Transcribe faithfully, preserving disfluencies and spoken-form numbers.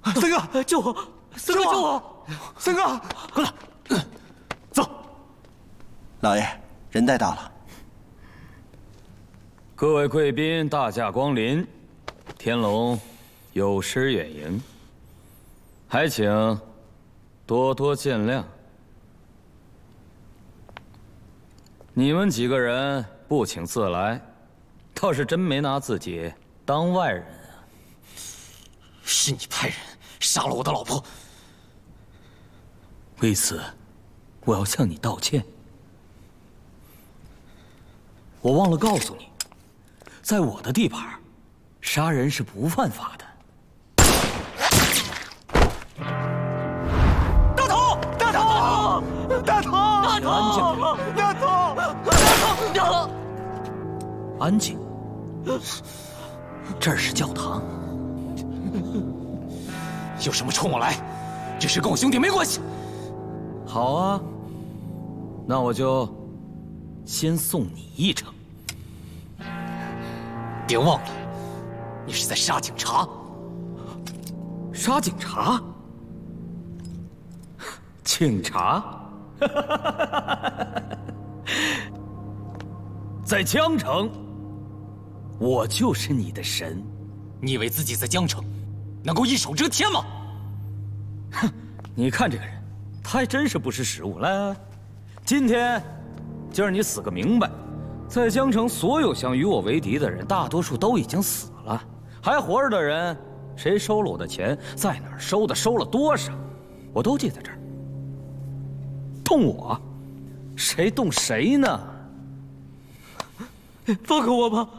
森哥， 救我！森哥，救我！ 森哥， 过来，走。 老爷，人带到了。 各位贵宾，大驾光临，天龙有失远迎，还请多多见谅。你们几个人不请自来，倒是真没拿自己当外人啊！ 是你派人杀了我的老婆， 为此，我要向你道歉。我忘了告诉你，在我的地盘，杀人是不犯法的。 大头，大头，大头， 大头， 安静， 大头， 大头， 安静。这儿是教堂。 有什么冲我来，这事跟我兄弟没关系。 好啊，那我就先送你一程。 别忘了，你是在杀警察。 杀警察？警察？在江城，我就是你的神。 你以为自己在江城能够一手遮天吗？ 哼，你看这个人，他还真是不识时务。来来来，今天就让你死个明白。在江城，所有想与我为敌的人，大多数都已经死了，还活着的人，谁收了我的钱，在哪儿收的，收了多少，我都记在这儿。动我，谁动谁呢？ 放过我吧！